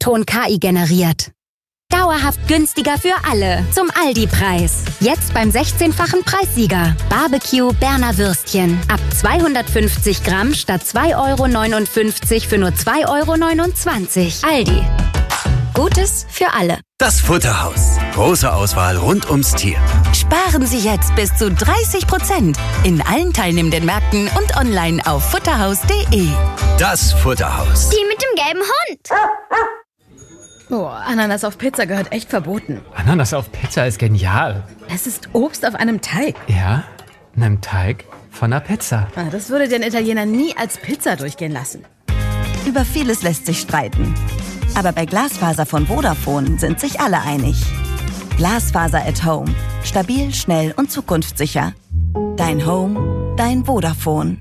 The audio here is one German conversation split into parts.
Ton KI generiert. Dauerhaft günstiger für alle. Zum Aldi-Preis. Jetzt beim 16-fachen Preissieger. Barbecue Berner Würstchen. Ab 250 Gramm statt 2,59 € für nur 2,29 €. Aldi. Gutes für alle. Das Futterhaus. Große Auswahl rund ums Tier. Sparen Sie jetzt bis zu 30% in allen teilnehmenden Märkten und online auf futterhaus.de. Das Futterhaus. Die mit dem gelben Hund. Oh, Ananas auf Pizza gehört echt verboten. Ananas auf Pizza ist genial. Es ist Obst auf einem Teig. Ja, einem Teig von einer Pizza. Das würde den Italiener nie als Pizza durchgehen lassen. Über vieles lässt sich streiten. Aber bei Glasfaser von Vodafone sind sich alle einig. Glasfaser at Home. Stabil, schnell und zukunftssicher. Dein Home, dein Vodafone.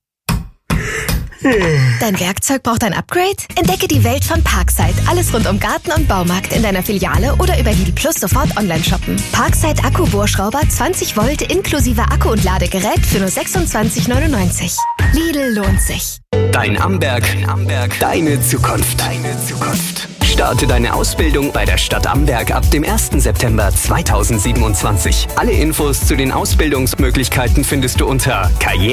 Dein Werkzeug braucht ein Upgrade? Entdecke die Welt von Parkside. Alles rund um Garten und Baumarkt in deiner Filiale oder über Lidl Plus sofort online shoppen. Parkside Akkubohrschrauber 20 Volt inklusive Akku und Ladegerät für nur 26,99 €. Lidl lohnt sich. Dein Amberg, deine Zukunft. Starte deine Ausbildung bei der Stadt Amberg ab dem 1. September 2027. Alle Infos zu den Ausbildungsmöglichkeiten findest du unter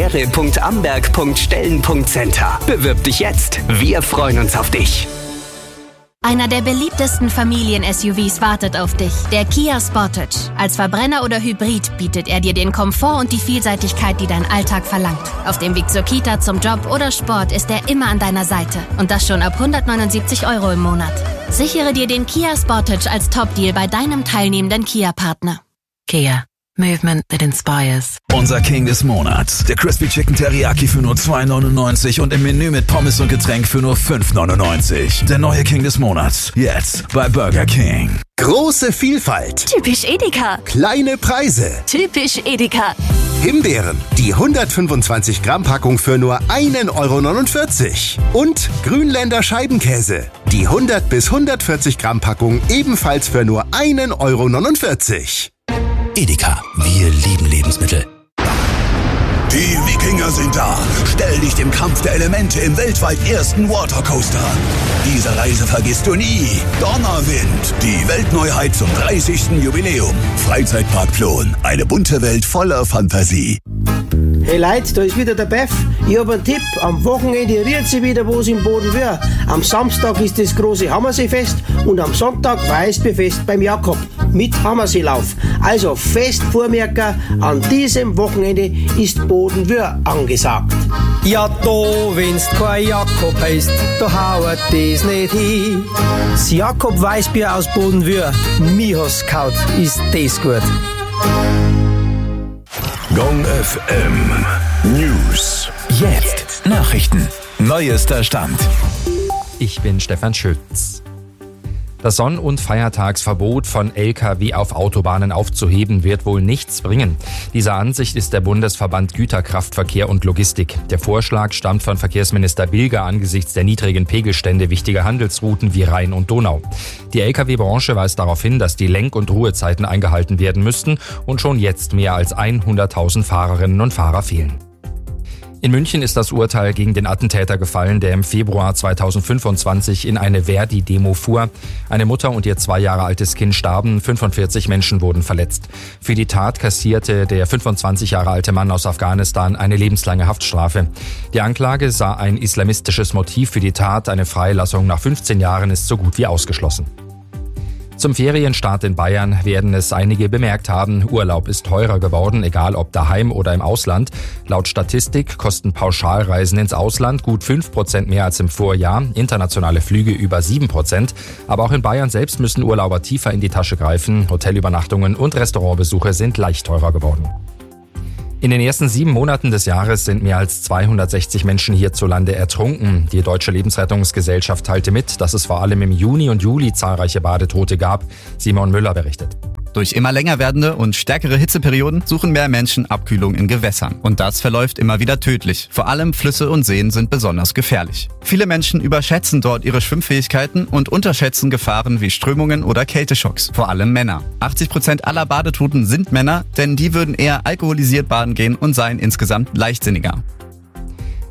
karriere.amberg.stellen.center. Bewirb dich jetzt. Wir freuen uns auf dich. Einer der beliebtesten Familien-SUVs wartet auf dich, der Kia Sportage. Als Verbrenner oder Hybrid bietet er dir den Komfort und die Vielseitigkeit, die dein Alltag verlangt. Auf dem Weg zur Kita, zum Job oder Sport ist er immer an deiner Seite. Und das schon ab 179 € im Monat. Sichere dir den Kia Sportage als Top-Deal bei deinem teilnehmenden Kia-Partner. Kia. Movement that inspires. Unser King des Monats. Der Crispy Chicken Teriyaki für nur 2,99 € und im Menü mit Pommes und Getränk für nur 5,99 €. Der neue King des Monats. Jetzt bei Burger King. Große Vielfalt. Typisch Edeka. Kleine Preise. Typisch Edeka. Himbeeren. Die 125 Gramm Packung für nur 1,49 €. Und Grünländer Scheibenkäse. Die 100 bis 140 Gramm Packung ebenfalls für nur 1,49 €. Edeka. Wir lieben Lebensmittel. Die Wikinger sind da. Stell dich dem Kampf der Elemente im weltweit ersten Watercoaster an. Diese Reise vergisst du nie. Donnerwind, die Weltneuheit zum 30. Jubiläum. Freizeitpark Plon, eine bunte Welt voller Fantasie. Hey Leute, da ist wieder der Beff. Ich hab einen Tipp. Am Wochenende rührt sie wieder was im Boden wär. Am Samstag ist das große Hammerseefest und am Sonntag Weißbierfest beim Jakob mit Hammerseelauf. Also fest vormerken, an diesem Wochenende ist Bodenwür angesagt. Ja, da, wenn's kein Jakob heißt, da hauert das nicht hin. Das Jakob Weißbier aus Bodenwür, mir hast kaut, ist das gut. Gong FM News. Jetzt Nachrichten. Neuester Stand. Ich bin Stefan Schütz. Das Sonn- und Feiertagsverbot von Lkw auf Autobahnen aufzuheben, wird wohl nichts bringen. Dieser Ansicht ist der Bundesverband Güterkraftverkehr und Logistik. Der Vorschlag stammt von Verkehrsminister Bilger angesichts der niedrigen Pegelstände wichtiger Handelsrouten wie Rhein und Donau. Die Lkw-Branche weist darauf hin, dass die Lenk- und Ruhezeiten eingehalten werden müssten und schon jetzt mehr als 100.000 Fahrerinnen und Fahrer fehlen. In München ist das Urteil gegen den Attentäter gefallen, der im Februar 2025 in eine Verdi-Demo fuhr. Eine Mutter und ihr 2 Jahre altes Kind starben, 45 Menschen wurden verletzt. Für die Tat kassierte der 25 Jahre alte Mann aus Afghanistan eine lebenslange Haftstrafe. Die Anklage sah ein islamistisches Motiv für die Tat. Eine Freilassung nach 15 Jahren ist so gut wie ausgeschlossen. Zum Ferienstart in Bayern werden es einige bemerkt haben. Urlaub ist teurer geworden, egal ob daheim oder im Ausland. Laut Statistik kosten Pauschalreisen ins Ausland gut 5% mehr als im Vorjahr, internationale Flüge über 7%. Aber auch in Bayern selbst müssen Urlauber tiefer in die Tasche greifen. Hotelübernachtungen und Restaurantbesuche sind leicht teurer geworden. In den ersten 7 Monaten des Jahres sind mehr als 260 Menschen hierzulande ertrunken. Die Deutsche Lebensrettungsgesellschaft teilte mit, dass es vor allem im Juni und Juli zahlreiche Badetote gab. Simon Müller berichtet. Durch immer länger werdende und stärkere Hitzeperioden suchen mehr Menschen Abkühlung in Gewässern. Und das verläuft immer wieder tödlich. Vor allem Flüsse und Seen sind besonders gefährlich. Viele Menschen überschätzen dort ihre Schwimmfähigkeiten und unterschätzen Gefahren wie Strömungen oder Kälteschocks. Vor allem Männer. 80% aller Badetoten sind Männer, denn die würden eher alkoholisiert baden gehen und seien insgesamt leichtsinniger.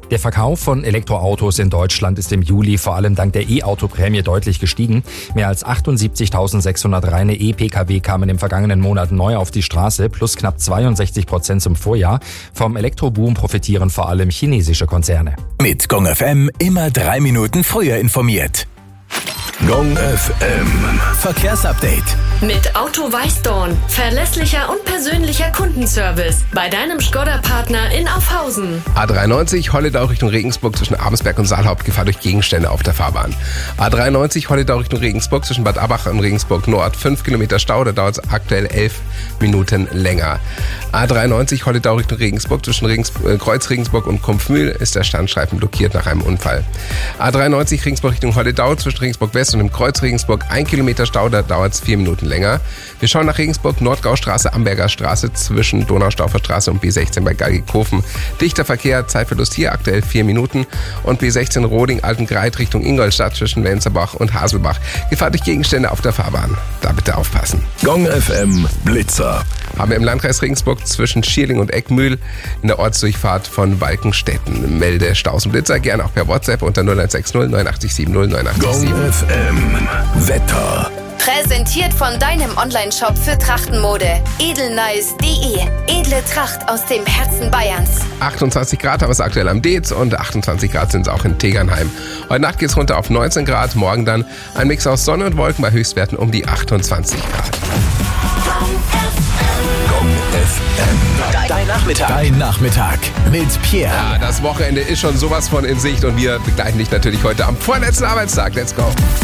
Der Verkauf von Elektroautos in Deutschland ist im Juli vor allem dank der E-Auto-Prämie deutlich gestiegen. Mehr als 78.600 reine E-Pkw kamen im vergangenen Monat neu auf die Straße, plus knapp 62% zum Vorjahr. Vom Elektroboom profitieren vor allem chinesische Konzerne. Mit Gong FM immer 3 Minuten früher informiert. Gong FM Verkehrsupdate. Mit Auto Weißdorn. Verlässlicher und persönlicher Kundenservice. Bei deinem Škoda-Partner in Aufhausen. A93 Holledau Richtung Regensburg zwischen Abensberg und Saalhaupt. Gefahr durch Gegenstände auf der Fahrbahn. A93 Holledau Richtung Regensburg zwischen Bad Abbach und Regensburg Nord. 5 Kilometer Stau, da dauert es aktuell 11 Minuten länger. A93 Holledau Richtung Regensburg zwischen Kreuz Regensburg und Kumpfmühl ist der Standstreifen blockiert nach einem Unfall. A93 Regensburg Richtung Holledau zwischen Regensburg West und im Kreuz Regensburg 1 Kilometer Stau, da dauert es 4 Minuten länger. Wir schauen nach Regensburg, Nordgaustraße, Amberger Straße zwischen Donaustauffer Straße und B16 bei Galgikofen. Dichter Verkehr, Zeitverlust hier aktuell 4 Minuten. Und B16 Roding, Altengreit Richtung Ingolstadt zwischen Wenzerbach und Haselbach. Gefahr durch Gegenstände auf der Fahrbahn. Da bitte aufpassen. Gong FM Blitzer. Haben wir im Landkreis Regensburg zwischen Schierling und Eckmühl in der Ortsdurchfahrt von Walkenstetten. Melde Staus und Blitzer gerne auch per WhatsApp unter 0160 89 70 89 Gong FM Wetter. Präsentiert von deinem Onlineshop für Trachtenmode. Edelnice.de. Edle Tracht aus dem Herzen Bayerns. 28 Grad haben wir es aktuell am Deetz und 28 Grad sind es auch in Tegernheim. Heute Nacht geht es runter auf 19 Grad, morgen dann ein Mix aus Sonne und Wolken bei Höchstwerten um die 28 Grad. Dein Nachmittag. Dein Nachmittag mit Pierre. Ja, das Wochenende ist schon sowas von in Sicht und wir begleiten dich natürlich heute am vorletzten Arbeitstag. Let's go.